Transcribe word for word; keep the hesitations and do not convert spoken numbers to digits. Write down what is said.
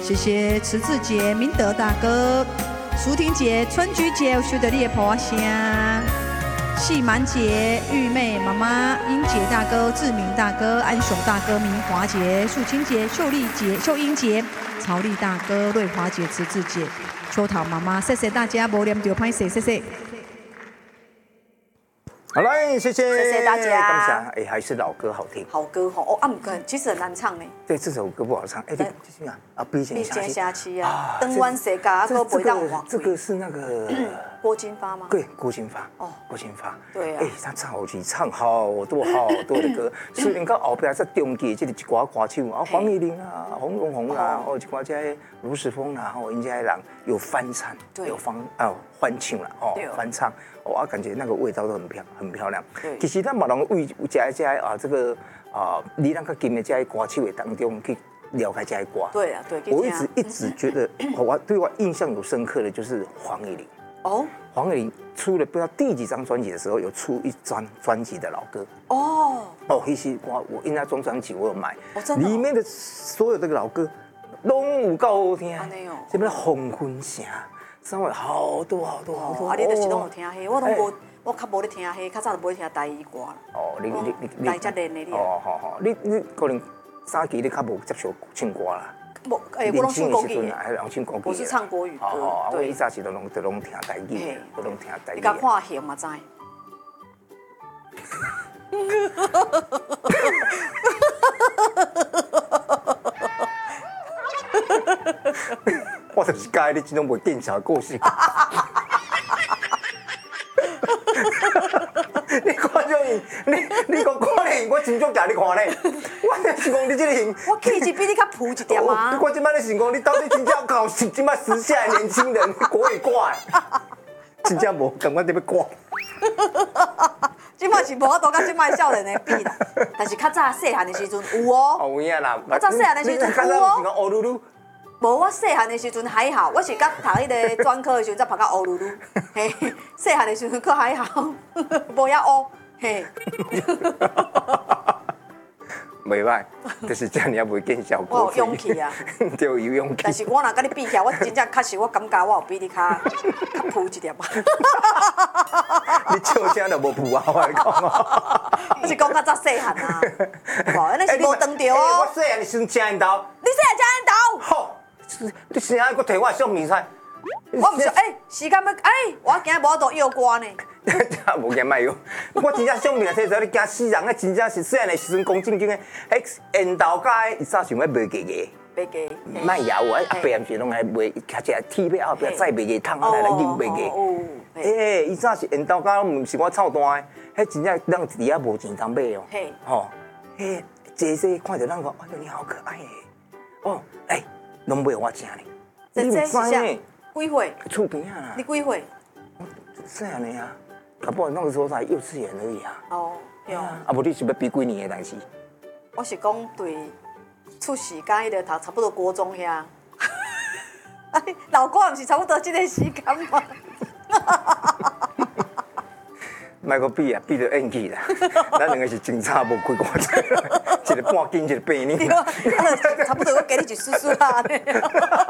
谢谢池志杰、明德大哥、苏婷姐、春菊姐，有收到你的婆声。细满姐、玉妹妈妈、英杰大哥、志明大哥、安雄大哥、明华姐、素清姐、秀丽姐、秀英姐、曹丽大哥、瑞华姐、池志姐、秋桃妈妈，谢谢大家，无念就拍谢，谢谢。 好嘞，谢谢， 谢谢大家。 感谢，哎，还是老歌好听。 好歌吼，哦，啊，不过其实很难唱呢。 对，这首歌不好唱。哎，这这是啊，啊，毕竟下期。下期啊，灯弯谁嘎都不会让我。 这个是那个郭金发吗？ 对，郭金发。 哦， 郭金发。 对啊。 哎，他超级唱好多好多的歌，虽然到后边在中间，这个一寡歌手啊，黄丽玲啊、洪荣宏啊，哦，一寡这卢时丰啊，哦，人家人有翻唱，有翻啊翻唱啦，哦，翻唱。我感觉那个味道都很漂很漂亮。其实咱马龙为这这啊这个啊，你那个金的这歌手的当中去了解这歌。 对啊，对。 我一直一直觉得，我对我印象有深刻的就是黄义玲。哦。黄义玲出了不知道第几张专辑的时候，有出一张专辑的老歌。哦。哦，那些歌我应该中专辑我有买。哦，真的。里面的所有这个老歌，拢有够好听。什么红昏霞。上位好多好多好多， 啊！你就是拢有听迄，我拢无，我较无咧听迄，较早就无咧听台语歌啦。 哦，你你你你，台只练的你。 哦，好好，你你可能早期你较无接受唱歌啦。 无，诶，我拢唱国语。 还是唱国语。 我是唱国语歌。 哦，我以早时都拢都拢听台语，都拢听台语。 你甲看戏嘛知？ 我就是介你这种袂见笑的个性。你看这型，你你讲看咧，我真足惊你看咧。我就是讲你这个型， 我气质比你较朴一点啊。 我今摆咧想讲，你到底真正搞是今摆时下的年轻人国语歌的，真正无感觉你要歌。 即摆是无法度甲即摆少年的比啦，但是较早细汉的时阵有哦。 哦，有影啦。 较早细汉的时阵有哦。 乌噜噜。 无，我细汉的时阵还好，我是甲读迄个专科的时阵才读到乌噜噜，嘿，细汉的时阵可还好，无遐乌，嘿。 袂歹，就是这样，也袂见效果。 我有勇气啊， 对，有勇气。 但是我若甲你比起来，我真正确实我感觉我有比你较较朴一点吧。 你笑声就无朴啊，我讲哦。 我是讲较早细汉啊，无，那是无当着哦。 我细汉的时阵吃烟豆。 你细汉吃烟豆？ 好，你细汉还佫摕我相面菜。 我唔是，哎，时间要，哎，我今日无法度摇歌呢。 无惊卖哟，我真正相面摕着你惊死人啊！真正是细汉的时阵讲正经的，迄烟豆甲伊早想要卖鸡鸡。 卖鸡。 卖摇啊！阿伯毋是拢来卖，卡只铁尾后壁再卖鸡汤来来扭卖鸡。哎，伊早是烟豆甲毋是我臭单的，迄真正咱伫遐无钱通买哦。嘿。吼，嘿，这些看着咱讲，哎呦你好可爱诶。哦，哎，拢买我请呢。 你唔知呢？几岁？ 厝边啊。 你几岁？ 细汉的啊，搞不好那个时候才幼稚园而已啊。哦，对啊。啊，无你是要比几年的代志？ 我是讲对出世甲迄个读差不多国中遐。老歌毋是差不多这个时间吗？ 莫个比啊，比着演技啦。咱两个是真差无开歌仔，一个半斤，一个八年。 差不多我给你一叔叔啦。